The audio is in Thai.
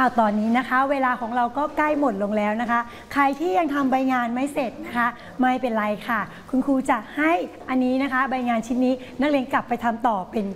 ตอนนี้นะคะเวลาของเราก็ใกล้หมดลงแล้วนะคะใครที่ยังทำใบงานไม่เสร็จนะคะไม่เป็นไรค่ะคุณครูจะให้อันนี้นะคะใบงานชิ้นนี้นักเรียนกลับไปทำต่อเป็น